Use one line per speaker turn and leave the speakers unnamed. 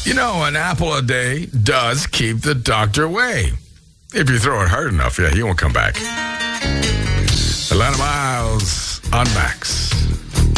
You know, an apple a day does keep the doctor away. If you throw it hard enough, yeah, he won't come back. Atlanta Miles on Max.